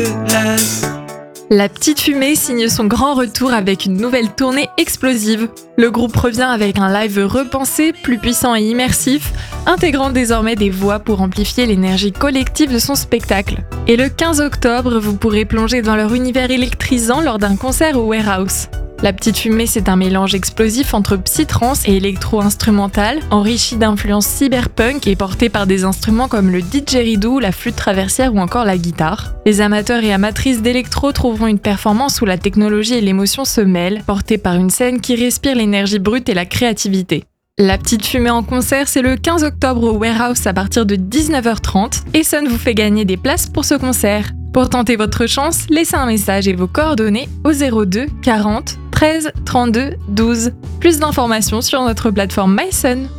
dégueulasse. La Petite Fumée signe son grand retour avec une nouvelle tournée explosive. Le groupe revient avec un live repensé, plus puissant et immersif, intégrant désormais des voix pour amplifier l'énergie collective de son spectacle. Et le 15 octobre, vous pourrez plonger dans leur univers électrisant lors d'un concert au Warehouse. La Petite Fumée, c'est un mélange explosif entre psytrance et électro-instrumental, enrichi d'influences cyberpunk et porté par des instruments comme le didgeridoo, la flûte traversière ou encore la guitare. Les amateurs et amatrices d'électro trouveront une performance où la technologie et l'émotion se mêlent, portée par une scène qui respire l'énergie brute et la créativité. La Petite Fumée en concert, c'est le 15 octobre au Warehouse à partir de 19h30 et Sun vous fait gagner des places pour ce concert. Pour tenter votre chance, laissez un message et vos coordonnées au 02 40 13 32 12. Plus d'informations sur notre plateforme MySun.